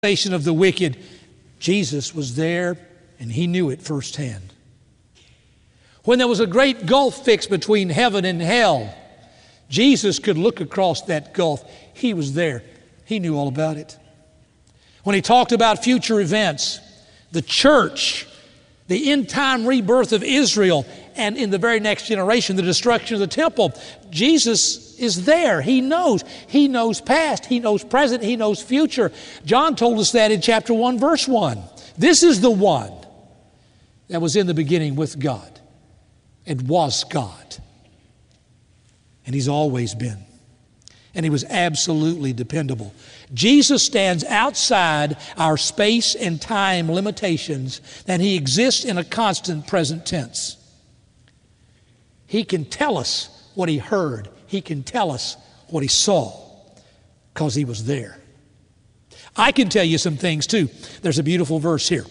Of the wicked, Jesus was there and he knew it firsthand. When there was a great gulf fixed between heaven and hell, Jesus could look across that gulf. He was there. He knew all about it. When he talked about future events, the church, the end-time rebirth of Israel, and in the very next generation, the destruction of the temple, Jesus is there. He knows. He knows past. He knows present. He knows future. John told us that in chapter 1, verse 1. This is the one that was in the beginning with God and was God. And he's always been. And he was absolutely dependable. Jesus stands outside our space and time limitations, and he exists in a constant present tense. He can tell us what he heard. He can tell us what he saw because he was there. I can tell you some things too. There's a beautiful verse here.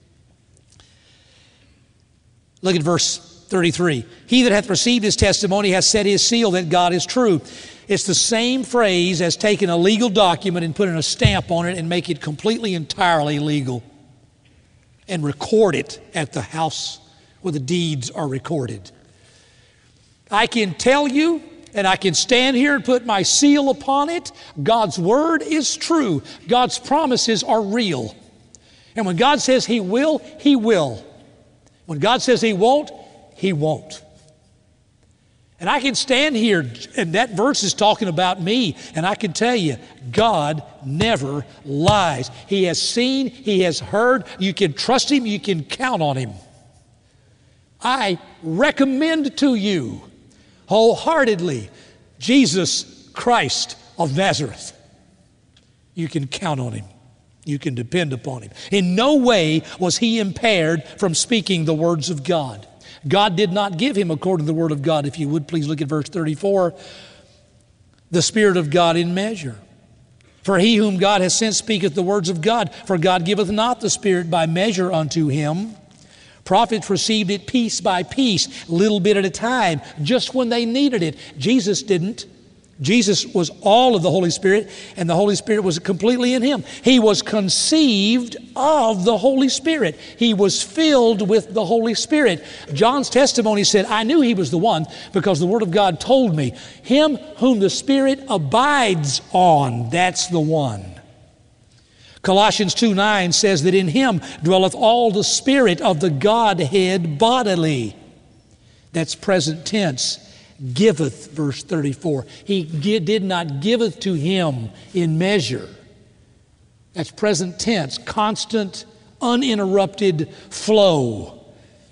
Look at verse 33. He that hath received his testimony hath set his seal that God is true. It's the same phrase as taking a legal document and putting a stamp on it and make it completely, entirely legal and record it at the house where the deeds are recorded. I can tell you, and I can stand here and put my seal upon it, God's word is true. God's promises are real. And when God says he will, he will. When God says he won't, he won't. And I can stand here, and that verse is talking about me, and I can tell you, God never lies. He has seen, he has heard. You can trust him, you can count on him. I recommend to you wholeheartedly Jesus Christ of Nazareth. You can count on him. You can depend upon him. In no way was he impaired from speaking the words of God. God did not give him according to the word of God. If you would, please look at verse 34. The Spirit of God in measure. For he whom God has sent speaketh the words of God. For God giveth not the Spirit by measure unto him. Prophets received it piece by piece, little bit at a time, just when they needed it. Jesus didn't. Jesus was all of the Holy Spirit, and the Holy Spirit was completely in him. He was conceived of the Holy Spirit. He was filled with the Holy Spirit. John's testimony said, I knew he was the one because the Word of God told me, him whom the Spirit abides on, that's the one. Colossians 2:9 says that in him dwelleth all the Spirit of the Godhead bodily. That's present tense. Giveth, verse 34. He did not giveth to him in measure. That's present tense, constant, uninterrupted flow.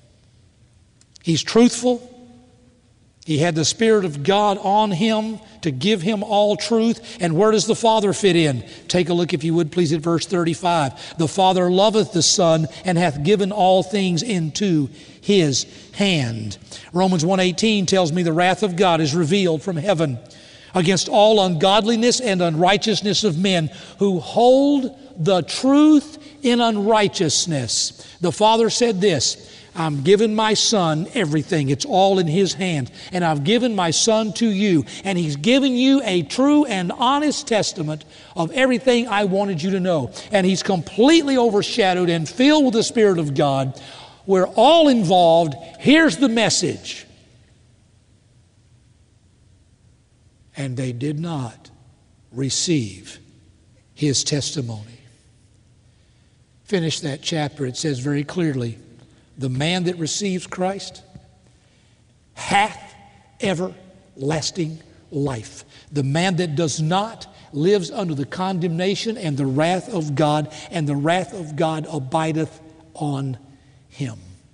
He's truthful. He had the Spirit of God on him to give him all truth. And where does the Father fit in? Take a look, if you would, please, at verse 35. The Father loveth the Son and hath given all things into his hand. Romans 1:18 tells me the wrath of God is revealed from heaven against all ungodliness and unrighteousness of men who hold the truth in unrighteousness. The Father said this, I'm giving my Son everything. It's all in his hand. And I've given my Son to you. And he's given you a true and honest testament of everything I wanted you to know. And he's completely overshadowed and filled with the Spirit of God. We're all involved. Here's the message. And they did not receive his testimony. Finish that chapter. It says very clearly, the man that receives Christ hath everlasting life. The man that does not lives under the condemnation and the wrath of God, and the wrath of God abideth on him.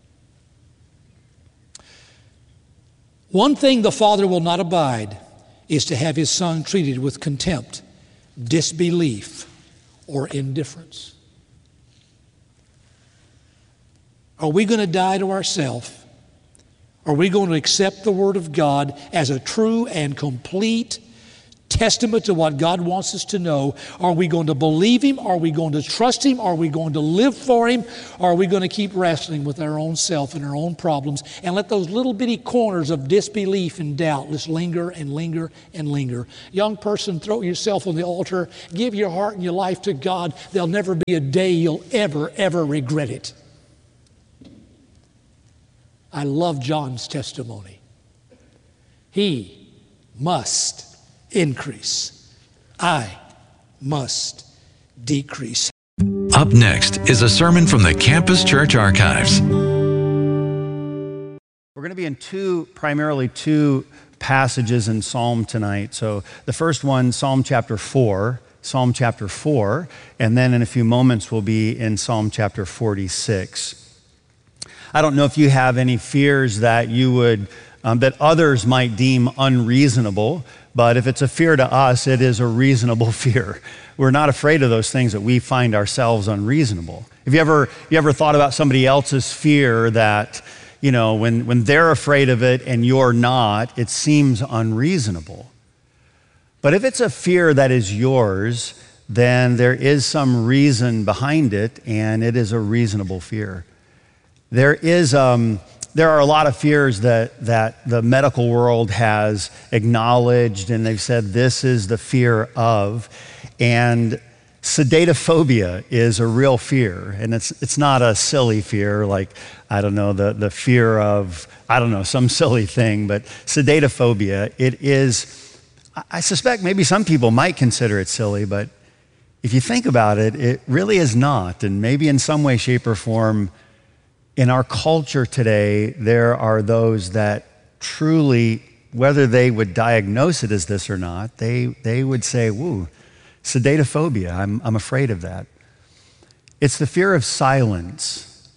One thing the Father will not abide is to have his Son treated with contempt, disbelief, or indifference. Are we going to die to ourselves? Are we going to accept the Word of God as a true and complete testament to what God wants us to know? Are we going to believe Him? Are we going to trust Him? Are we going to live for Him? Or are we going to keep wrestling with our own self and our own problems and let those little bitty corners of disbelief and doubt just linger and linger and linger? Young person, throw yourself on the altar. Give your heart and your life to God. There'll never be a day you'll ever regret it. I love John's testimony. He must increase. I must decrease. Up next is a sermon from the Campus Church Archives. We're going to be in primarily two passages in Psalm tonight. So the first one, Psalm chapter 4, and then in a few moments we'll be in Psalm chapter 46. I don't know if you have any fears that you would, that others might deem unreasonable, but if it's a fear to us, it is a reasonable fear. We're not afraid of those things that we find ourselves unreasonable. Have you ever thought about somebody else's fear that, you know, when they're afraid of it and you're not, it seems unreasonable? But if it's a fear that is yours, then there is some reason behind it, and it is a reasonable fear. There are a lot of fears that the medical world has acknowledged, and they've said this is the fear of. And sedatophobia is a real fear, and it's not a silly fear like, I don't know, the fear of, I don't know, some silly thing, but sedatophobia, it is, I suspect maybe some people might consider it silly, but if you think about it, it really is not. And maybe in some way, shape, or form, in our culture today, there are those that truly, whether they would diagnose it as this or not, they would say, woo, sedatophobia, I'm afraid of that. It's the fear of silence.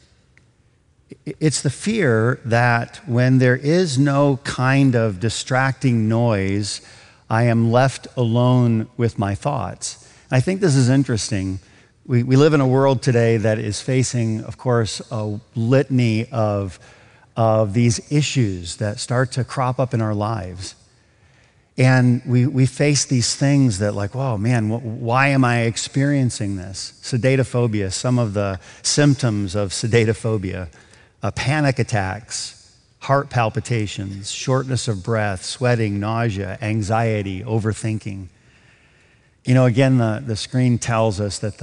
It's the fear that when there is no kind of distracting noise, I am left alone with my thoughts. I think this is interesting. We live in a world today that is facing, of course, a litany of these issues that start to crop up in our lives. And we face these things that like, wow, man, why am I experiencing this? Sedatophobia, some of the symptoms of sedatophobia, panic attacks, heart palpitations, shortness of breath, sweating, nausea, anxiety, overthinking. You know, again, the screen tells us that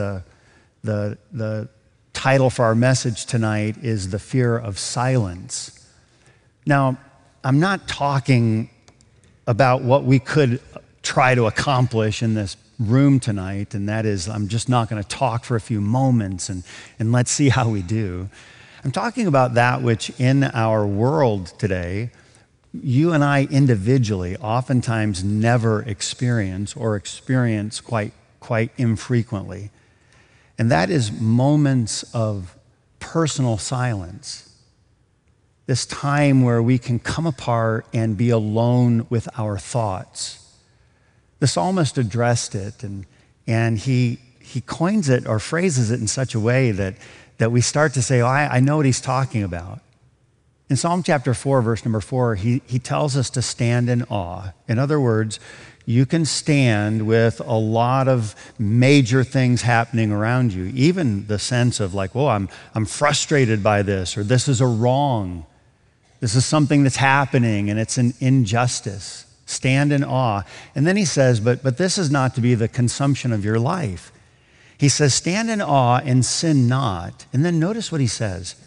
the title for our message tonight is The Fear of Silence. Now, I'm not talking about what we could try to accomplish in this room tonight, and that is, I'm just not going to talk for a few moments and let's see how we do. I'm talking about that which in our world today, you and I individually oftentimes never experience or experience quite infrequently. And that is moments of personal silence. This time where we can come apart and be alone with our thoughts. The psalmist addressed it, and he coins it or phrases it in such a way that we start to say, oh, I know what he's talking about. In Psalm chapter 4, verse number 4, he tells us to stand in awe. In other words, you can stand with a lot of major things happening around you, even the sense of like, whoa, I'm frustrated by this, or this is a wrong. This is something that's happening, and it's an injustice. Stand in awe. And then he says, but this is not to be the consumption of your life. He says, stand in awe and sin not. And then notice what he says.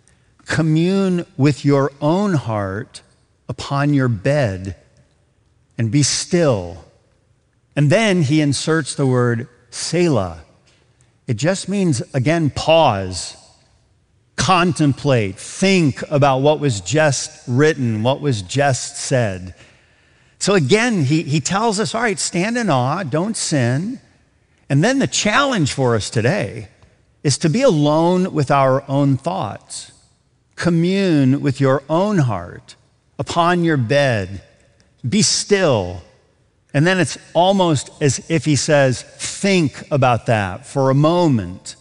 Commune with your own heart upon your bed and be still. And then he inserts the word Selah. It just means, again, pause, contemplate, think about what was just written, what was just said. So again, he tells us, all right, stand in awe, don't sin. And then the challenge for us today is to be alone with our own thoughts. Commune with your own heart upon your bed. Be still. And then it's almost as if he says, think about that for a moment.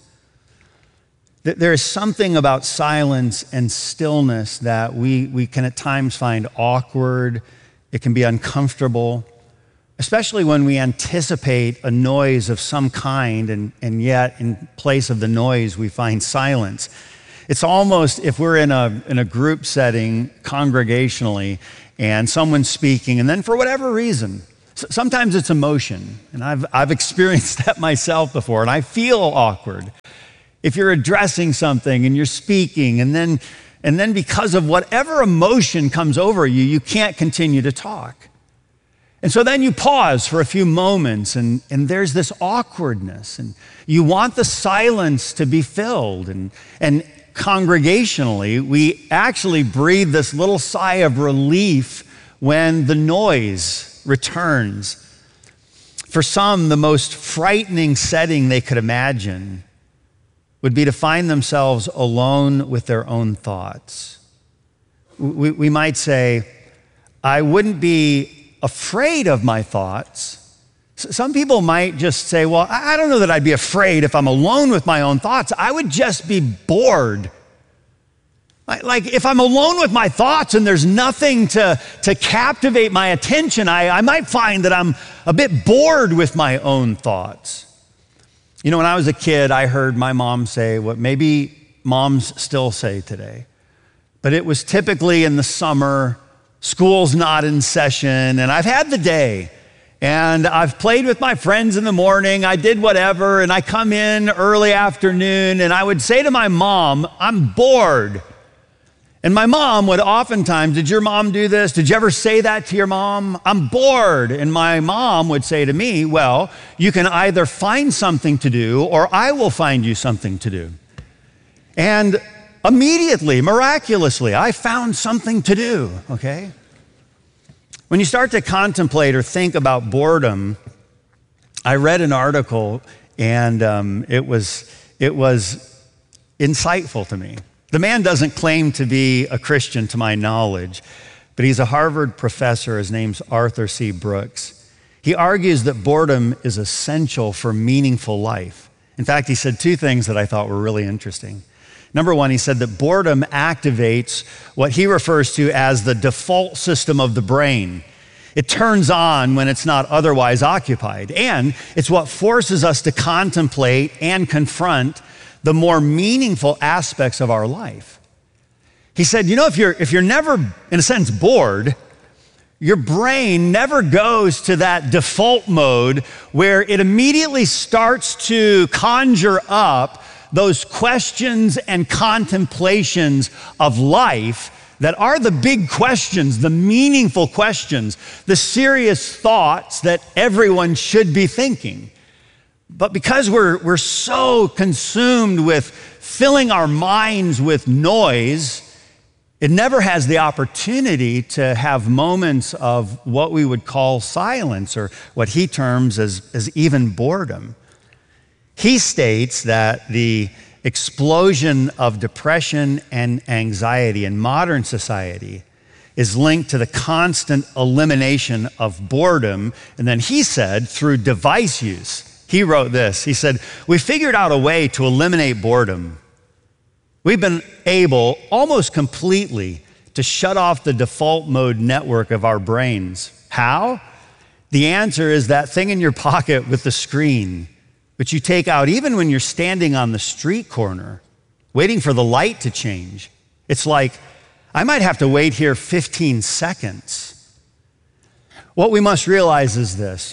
There is something about silence and stillness that we can at times find awkward. It can be uncomfortable. especially when we anticipate a noise of some kind, and yet in place of the noise, we find silence. It's almost, if we're in a group setting congregationally, and someone's speaking, and then for whatever reason, sometimes it's emotion, and I've experienced that myself before, and I feel awkward. If you're addressing something and you're speaking, and then because of whatever emotion comes over you, you can't continue to talk. And so then you pause for a few moments, and there's this awkwardness, and you want the silence to be filled. And congregationally, we actually breathe this little sigh of relief when the noise returns. For some, the most frightening setting they could imagine would be to find themselves alone with their own thoughts. We might say, I wouldn't be afraid of my thoughts. Some people might just say, well, I don't know that I'd be afraid if I'm alone with my own thoughts. I would just be bored. Like if I'm alone with my thoughts and there's nothing to captivate my attention, I might find that I'm a bit bored with my own thoughts. You know, when I was a kid, I heard my mom say what maybe moms still say today, but it was typically in the summer, school's not in session, and I've had the day, and I've played with my friends in the morning, I did whatever, and I come in early afternoon, and I would say to my mom, I'm bored. And my mom would oftentimes, did your mom do this? Did you ever say that to your mom? I'm bored. And my mom would say to me, well, you can either find something to do or I will find you something to do. And immediately, miraculously, I found something to do, okay? When you start to contemplate or think about boredom, I read an article and it was insightful to me. The man doesn't claim to be a Christian to my knowledge, but he's a Harvard professor. His name's Arthur C. Brooks. He argues that boredom is essential for meaningful life. In fact, he said two things that I thought were really interesting. Number one, he said that boredom activates what he refers to as the default system of the brain. It turns on when it's not otherwise occupied, and it's what forces us to contemplate and confront the more meaningful aspects of our life. He said, you know, if you're never, in a sense, bored, your brain never goes to that default mode where it immediately starts to conjure up those questions and contemplations of life that are the big questions, the meaningful questions, the serious thoughts that everyone should be thinking. But because we're so consumed with filling our minds with noise, it never has the opportunity to have moments of what we would call silence, or what he terms as even boredom. He states that the explosion of depression and anxiety in modern society is linked to the constant elimination of boredom, and then he said through device use. He wrote this, he said, we figured out a way to eliminate boredom. We've been able almost completely to shut off the default mode network of our brains. How? The answer is that thing in your pocket with the screen, which you take out even when you're standing on the street corner, waiting for the light to change. It's like, I might have to wait here 15 seconds. What we must realize is this.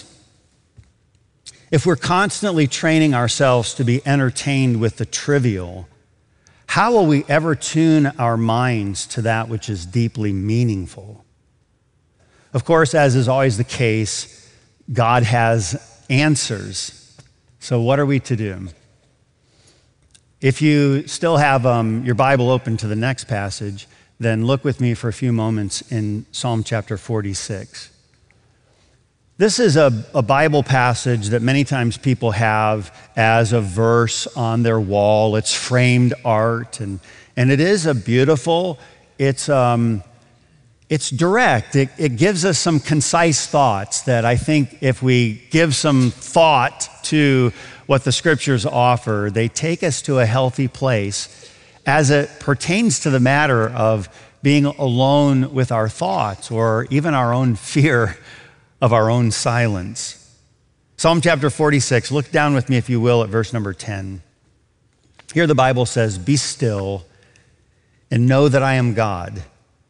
If we're constantly training ourselves to be entertained with the trivial, how will we ever tune our minds to that which is deeply meaningful? Of course, as is always the case, God has answers. So what are we to do? If you still have your Bible open to the next passage, then look with me for a few moments in Psalm chapter 46. This is a Bible passage that many times people have as a verse on their wall. It's framed art, and it is a beautiful, it's direct. It gives us some concise thoughts that I think if we give some thought to what the scriptures offer, they take us to a healthy place as it pertains to the matter of being alone with our thoughts or even our own fear of our own silence. Psalm chapter 46, look down with me if you will at verse number 10. Here the Bible says, "Be still and know that I am God.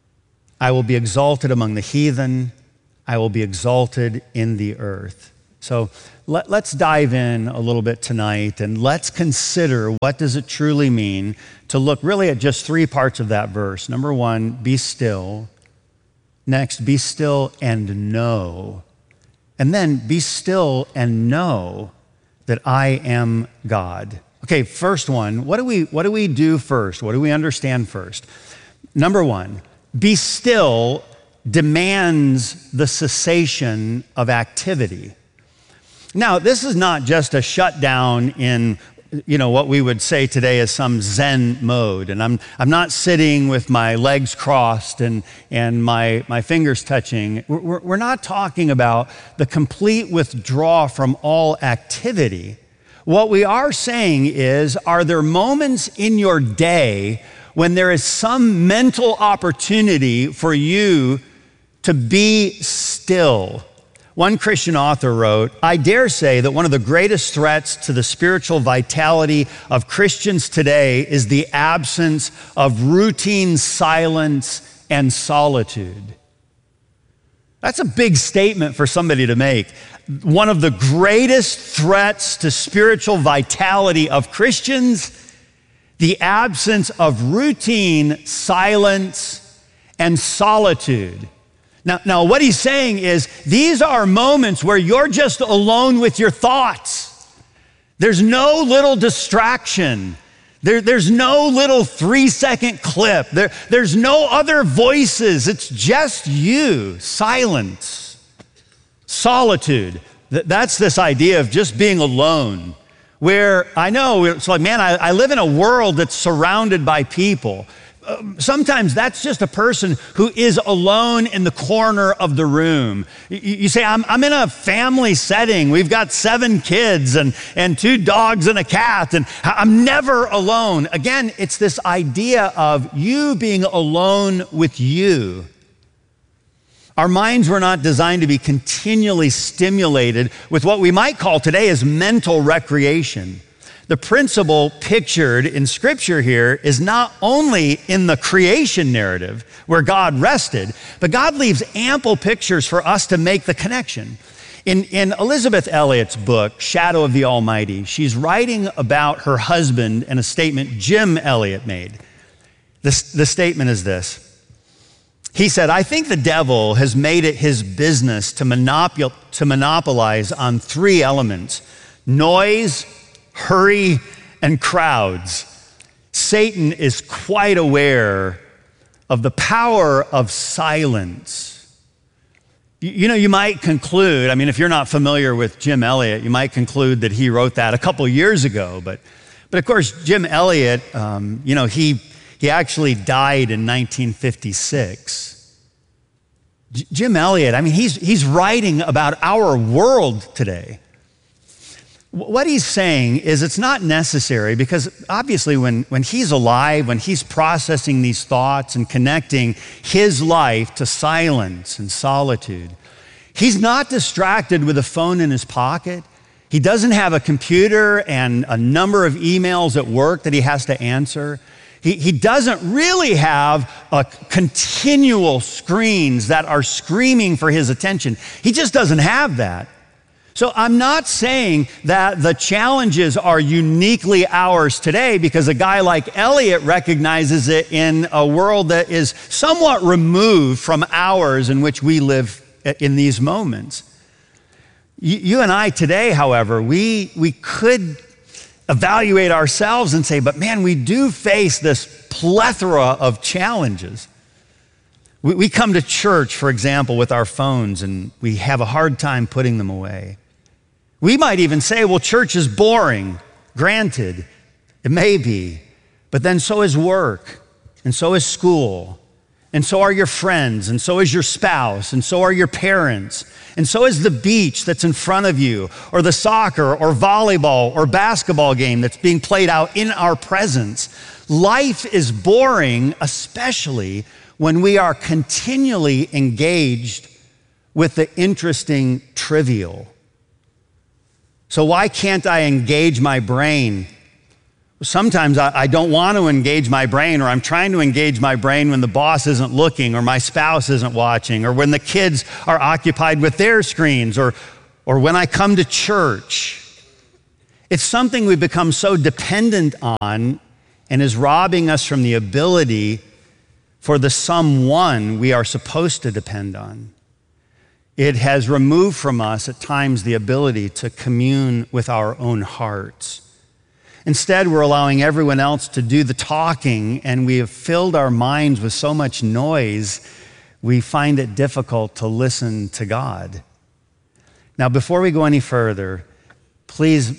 I will be exalted among the heathen. I will be exalted in the earth." So let's dive in a little bit tonight and let's consider what does it truly mean to look really at just three parts of that verse. Number one, be still. Next, be still and know. And then be still and know that I am God. Okay, first one, what do we do first? What do we understand first? Number one, be still demands the cessation of activity. Now, this is not just a shutdown in, what we would say today as some Zen mode. And I'm not sitting with my legs crossed and my fingers touching. We're not talking about the complete withdrawal from all activity. What we are saying is, are there moments in your day when there is some mental opportunity for you to be still? One Christian author wrote, "I dare say that one of the greatest threats to the spiritual vitality of Christians today is the absence of routine silence and solitude." That's a big statement for somebody to make. One of the greatest threats to spiritual vitality of Christians, the absence of routine silence and solitude. Now, what he's saying is these are moments where you're just alone with your thoughts. There's no little distraction. There's no little 3-second clip. There's no other voices. It's just you. Silence. Solitude. That's this idea of just being alone. Where I know, it's like, man, I live in a world that's surrounded by people. Sometimes that's just a person who is alone in the corner of the room. You say, I'm in a family setting. We've got 7 kids and 2 dogs and a cat, and I'm never alone. Again, it's this idea of you being alone with you. Our minds were not designed to be continually stimulated with what we might call today as mental recreation. The principle pictured in Scripture here is not only in the creation narrative where God rested, but God leaves ample pictures for us to make the connection. In Elizabeth Elliot's book, Shadow of the Almighty, she's writing about her husband and a statement Jim Elliot made. The statement is this. He said, "I think the devil has made it his business to monopolize on 3 elements: noise, hurry, and crowds. Satan is quite aware of the power of silence." You might conclude, if you're not familiar with Jim Elliot, you might conclude that he wrote that a couple years ago. But of course, Jim Elliot, he actually died in 1956. Jim Elliot, he's writing about our world today. What he's saying is it's not necessary because obviously when he's alive, when he's processing these thoughts and connecting his life to silence and solitude, he's not distracted with a phone in his pocket. He doesn't have a computer and a number of emails at work that he has to answer. He doesn't really have continual screens that are screaming for his attention. He just doesn't have that. So I'm not saying that the challenges are uniquely ours today because a guy like Elliot recognizes it in a world that is somewhat removed from ours in which we live in these moments. You and I today, however, we could evaluate ourselves and say, but man, we do face this plethora of challenges. We come to church, for example, with our phones and we have a hard time putting them away. We might even say, well, church is boring. Granted, it may be, but then so is work, and so is school, and so are your friends, and so is your spouse, and so are your parents, and so is the beach that's in front of you, or the soccer, or volleyball, or basketball game that's being played out in our presence. Life is boring, especially when we are continually engaged with the interesting trivial. So why can't I engage my brain? Sometimes I don't want to engage my brain, or I'm trying to engage my brain when the boss isn't looking, or my spouse isn't watching, or when the kids are occupied with their screens, or when I come to church. It's something we've become so dependent on and is robbing us from the ability for the someone we are supposed to depend on. It has removed from us at times the ability to commune with our own hearts. Instead, we're allowing everyone else to do the talking, and we have filled our minds with so much noise, we find it difficult to listen to God. Now, before we go any further, please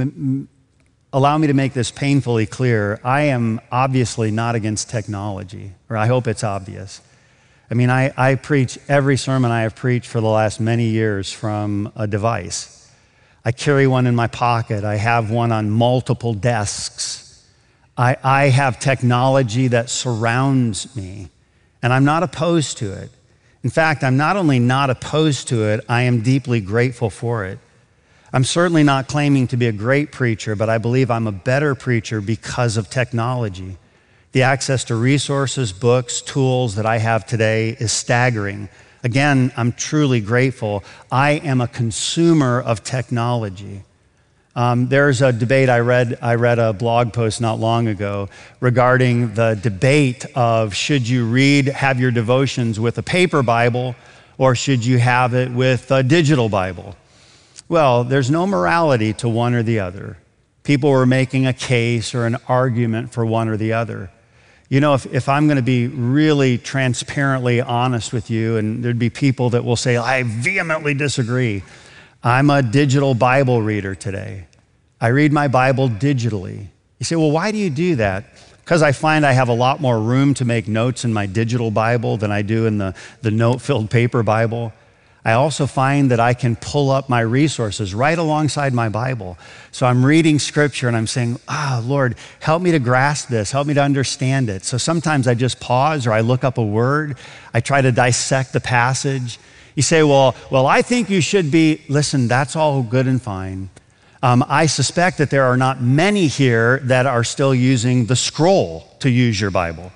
allow me to make this painfully clear. I am obviously not against technology, or I hope it's obvious. I mean, I preach every sermon I have preached for the last many years from a device. I carry one in my pocket. I have one on multiple desks. I have technology that surrounds me, and I'm not opposed to it. In fact, I'm not only not opposed to it, I am deeply grateful for it. I'm certainly not claiming to be a great preacher, but I believe I'm a better preacher because of technology. The access to resources, books, tools that I have today is staggering. Again, I'm truly grateful. I am a consumer of technology. There's a debate, I read a blog post not long ago regarding the debate of should you have your devotions with a paper Bible or should you have it with a digital Bible? Well, there's no morality to one or the other. People were making a case or an argument for one or the other. You know, if I'm going to be really transparently honest with you, and there'd be people that will say, I vehemently disagree. I'm a digital Bible reader today. I read my Bible digitally. You say, well, why do you do that? Because I find I have a lot more room to make notes in my digital Bible than I do in the note-filled paper Bible. I also find that I can pull up my resources right alongside my Bible. So I'm reading scripture and I'm saying, Lord, help me to grasp this, help me to understand it. So sometimes I just pause or I look up a word, I try to dissect the passage. You say, well, I think you should be, listen, that's all good and fine. I suspect that there are not many here that are still using the scroll to use your Bible.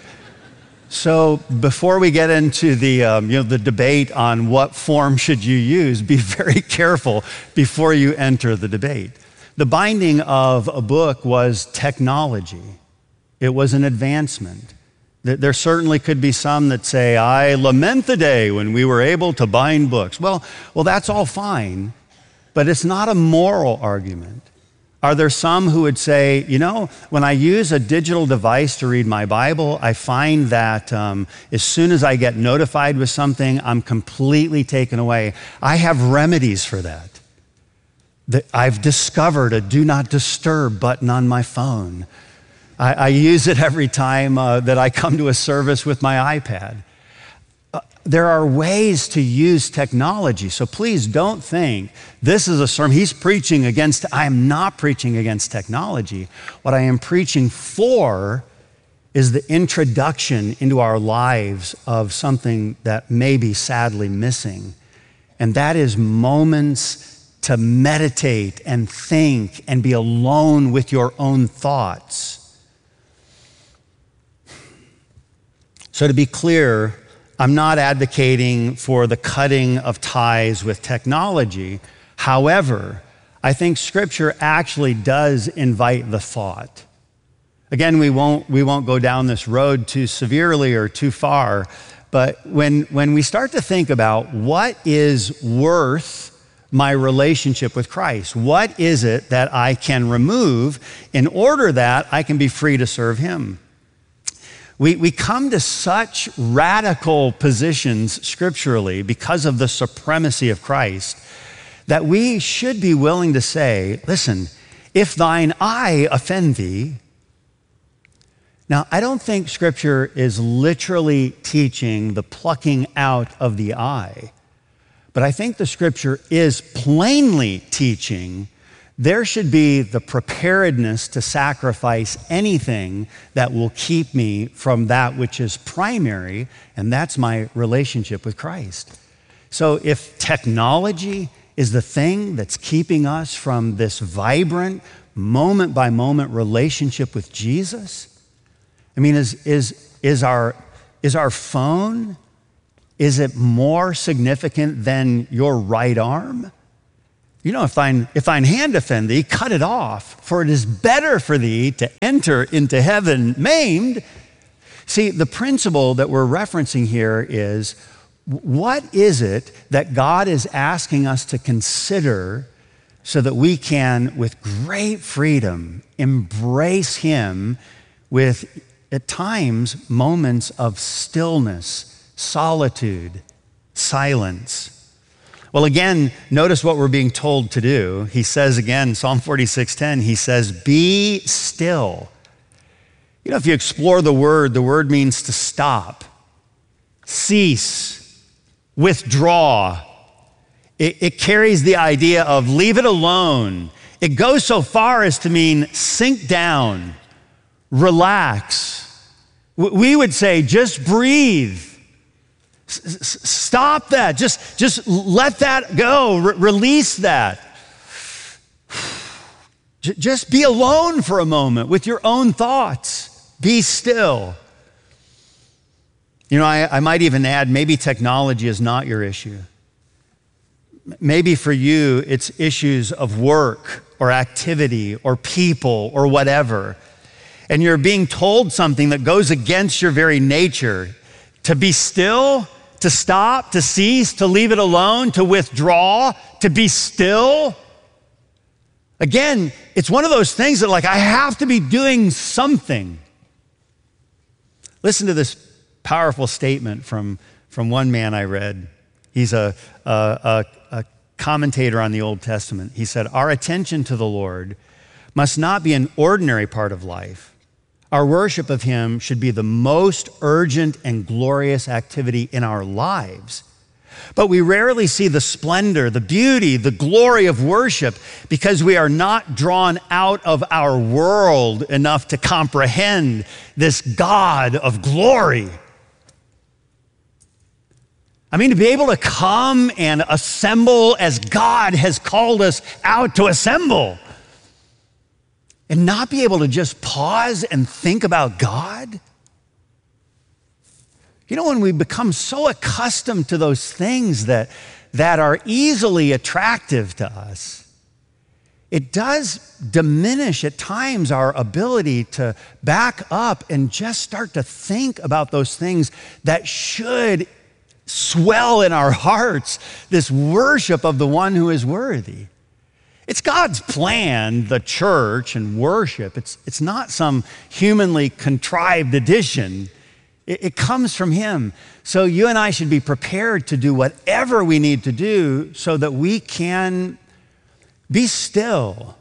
So before we get into the debate on what form should you use, be very careful before you enter the debate. The binding of a book was technology. It was an advancement. There certainly could be some that say, I lament the day when we were able to bind books. Well, that's all fine, but it's not a moral argument. Are there some who would say, when I use a digital device to read my Bible, I find that as soon as I get notified with something, I'm completely taken away. I have remedies for that. I've discovered a do not disturb button on my phone. I use it every time that I come to a service with my iPad. There are ways to use technology, so please don't think this is a sermon. He's preaching against, I am not preaching against technology. What I am preaching for is the introduction into our lives of something that may be sadly missing, and that is moments to meditate and think and be alone with your own thoughts. So to be clear, I'm not advocating for the cutting of ties with technology. However, I think Scripture actually does invite the thought. Again, we won't go down this road too severely or too far, but when we start to think about what is worth my relationship with Christ, what is it that I can remove in order that I can be free to serve Him? We come to such radical positions scripturally because of the supremacy of Christ that we should be willing to say, listen, if thine eye offend thee. Now, I don't think Scripture is literally teaching the plucking out of the eye, but I think the Scripture is plainly teaching there should be the preparedness to sacrifice anything that will keep me from that which is primary, and that's my relationship with Christ. So if technology is the thing that's keeping us from this vibrant, moment-by-moment relationship with Jesus, I mean, is our phone, is it more significant than your right arm? You know, if thine hand offend thee, cut it off, for it is better for thee to enter into heaven maimed. See, the principle that we're referencing here is, what is it that God is asking us to consider so that we can, with great freedom, embrace Him with, at times, moments of stillness, solitude, silence? Well, again, notice what we're being told to do. He says again, Psalm 46:10, he says, be still. You know, if you explore the word means to stop, cease, withdraw. It carries the idea of leave it alone. It goes so far as to mean sink down, relax. We would say just breathe. Stop that. Just let that go. Release that. Just be alone for a moment with your own thoughts. Be still. You know, I might even add, maybe technology is not your issue. Maybe for you, it's issues of work or activity or people or whatever. And you're being told something that goes against your very nature. To be still, to stop, to cease, to leave it alone, to withdraw, to be still. Again, it's one of those things that, like, I have to be doing something. Listen to this powerful statement from one man I read. He's a commentator on the Old Testament. He said, our attention to the Lord must not be an ordinary part of life. Our worship of Him should be the most urgent and glorious activity in our lives. But we rarely see the splendor, the beauty, the glory of worship because we are not drawn out of our world enough to comprehend this God of glory. I mean, to be able to come and assemble as God has called us out to assemble and not be able to just pause and think about God. You know, when we become so accustomed to those things that are easily attractive to us, it does diminish at times our ability to back up and just start to think about those things that should swell in our hearts, this worship of the one who is worthy. It's God's plan, the church and worship. It's not some humanly contrived addition. It comes from Him. So you and I should be prepared to do whatever we need to do so that we can be still.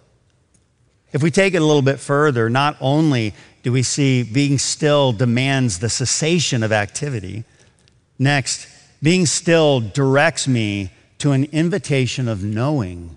If we take it a little bit further, not only do we see being still demands the cessation of activity, next, being still directs me to an invitation of knowing.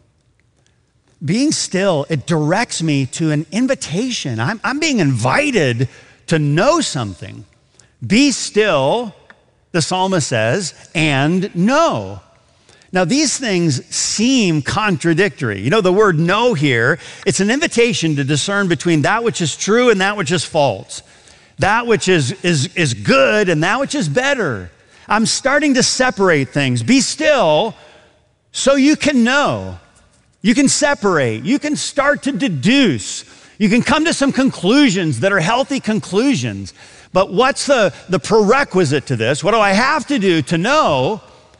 Being still, it directs me to an invitation. I'm being invited to know something. Be still, the psalmist says, and know. Now, these things seem contradictory. You know, the word know here, it's an invitation to discern between that which is true and that which is false, that which is good and that which is better. I'm starting to separate things. Be still so you can know. You can separate. You can start to deduce. You can come to some conclusions that are healthy conclusions. But what's the prerequisite to this? What do I have to do to know?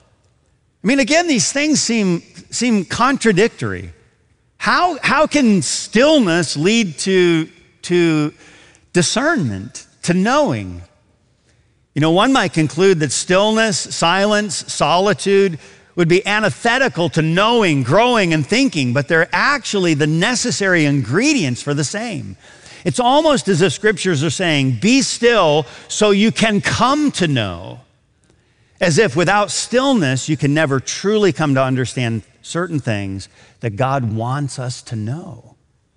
I mean, again, these things seem contradictory. How can stillness lead to discernment, to knowing? You know, one might conclude that stillness, silence, solitude would be antithetical to knowing, growing, and thinking, but they're actually the necessary ingredients for the same. It's almost as if scriptures are saying, be still so you can come to know. As if without stillness, you can never truly come to understand certain things that God wants us to know.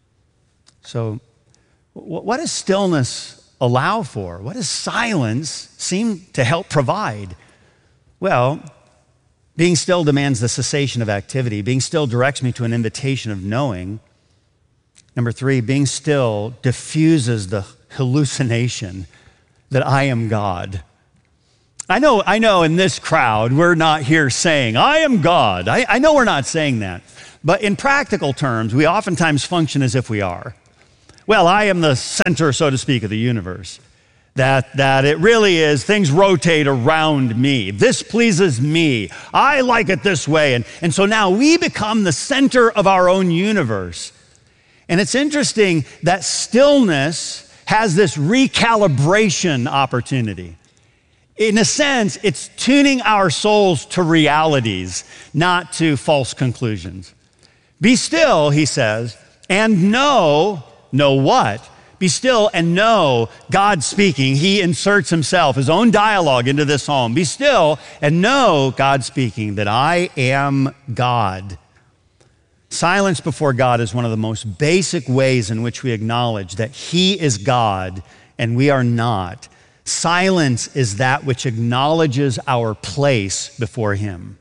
So, what does stillness allow for? What does silence seem to help provide? Well, Being still demands the cessation of activity. Being still directs me to an invitation of knowing. Number 3, being still diffuses the hallucination that I am God. I know in this crowd, we're not here saying, I am God. I know we're not saying that. But in practical terms, we oftentimes function as if we are. Well, I am the center, so to speak, of the universe. That it really is, things rotate around me. This pleases me. I like it this way. And so now we become the center of our own universe. And it's interesting that stillness has this recalibration opportunity. In a sense, it's tuning our souls to realities, not to false conclusions. Be still, he says, and know what? Be still and know God speaking. He inserts himself, his own dialogue into this psalm. Be still and know God speaking, that I am God. Silence before God is one of the most basic ways in which we acknowledge that he is God and we are not. Silence is that which acknowledges our place before him.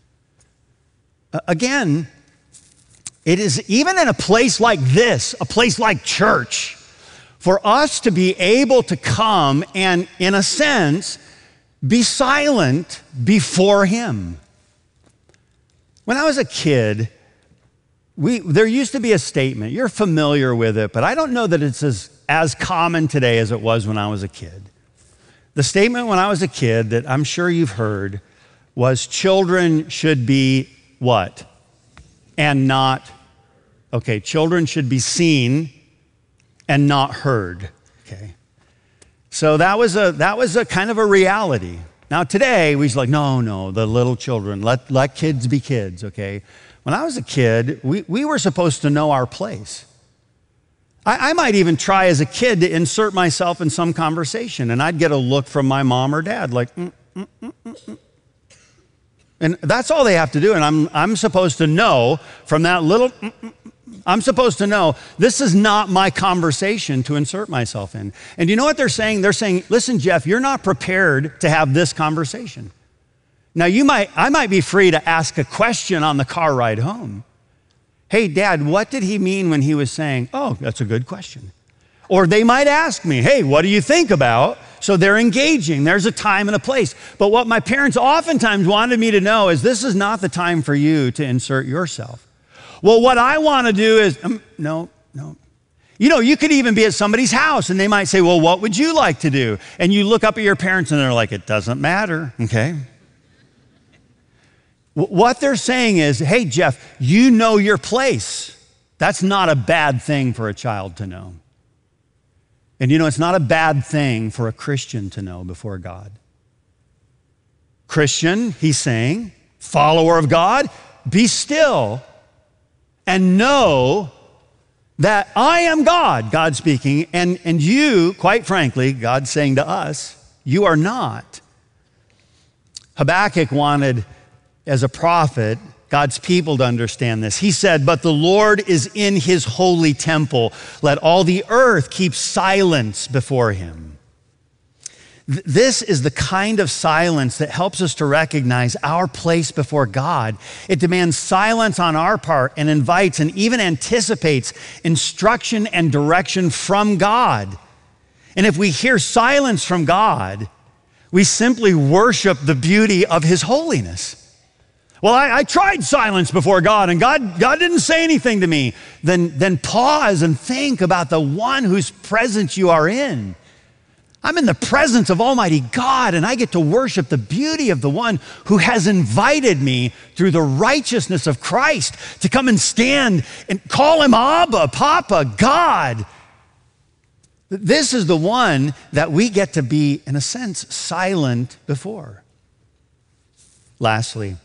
Again, it is even in a place like this, a place like church, for us to be able to come and, in a sense, be silent before him. When I was a kid, there used to be a statement. You're familiar with it, but I don't know that it's as common today as it was when I was a kid. The statement when I was a kid that I'm sure you've heard was children should be what? And not, okay, children should be seen and not heard, okay? So that was a kind of a reality. Now today, we're like, no, the little children, let kids be kids, okay? When I was a kid, we were supposed to know our place. I might even try as a kid to insert myself in some conversation, and I'd get a look from my mom or dad like, And that's all they have to do, and I'm supposed to know from that little, I'm supposed to know this is not my conversation to insert myself in. And you know what they're saying? They're saying, listen, Jeff, you're not prepared to have this conversation. Now, I might be free to ask a question on the car ride home. Hey, Dad, what did he mean when he was saying, oh, that's a good question? Or they might ask me, hey, what do you think about? So they're engaging. There's a time and a place. But what my parents oftentimes wanted me to know is this is not the time for you to insert yourself. Well, what I want to do is, no. You know, you could even be at somebody's house and they might say, well, what would you like to do? And you look up at your parents and they're like, it doesn't matter, okay? What they're saying is, hey, Jeff, you know your place. That's not a bad thing for a child to know. And you know, it's not a bad thing for a Christian to know before God. Christian, he's saying, follower of God, be still and know that I am God, God speaking, and you, quite frankly, God saying to us, you are not. Habakkuk wanted, as a prophet, God's people to understand this. He said, but the Lord is in his holy temple. Let all the earth keep silence before him. This is the kind of silence that helps us to recognize our place before God. It demands silence on our part and invites and even anticipates instruction and direction from God. And if we hear silence from God, we simply worship the beauty of his holiness. Well, I tried silence before God and God didn't say anything to me. Then pause and think about the one whose presence you are in. I'm in the presence of Almighty God and I get to worship the beauty of the one who has invited me through the righteousness of Christ to come and stand and call him Abba, Papa, God. This is the one that we get to be, in a sense, silent before. Lastly,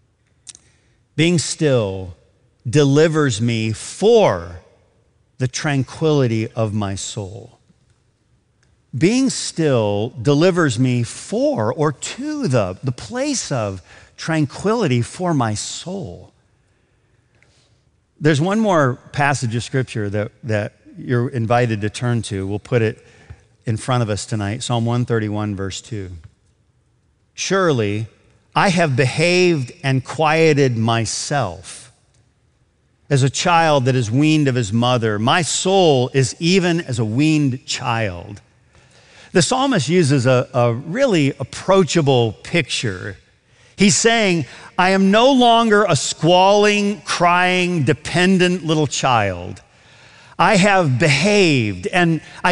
being still delivers me for the tranquility of my soul. Being still delivers me for or to the place of tranquility for my soul. There's one more passage of scripture that you're invited to turn to. We'll put it in front of us tonight. Psalm 131, verse 2. Surely I have behaved and quieted myself as a child that is weaned of his mother. My soul is even as a weaned child. The psalmist uses a really approachable picture. He's saying, I am no longer a squalling, crying, dependent little child. I have behaved, and I